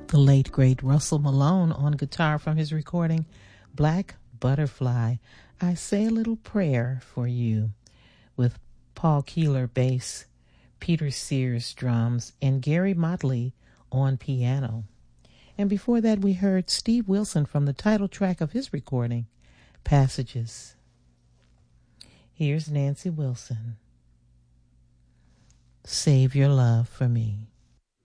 The late, great Russell Malone on guitar from his recording, Black Butterfly, I Say a Little Prayer for You, with Paul Keeler bass, Peter Sears drums, and Gary Motley on piano. And before that, we heard Steve Wilson from the title track of his recording, Passages. Here's Nancy Wilson. Save Your Love for Me.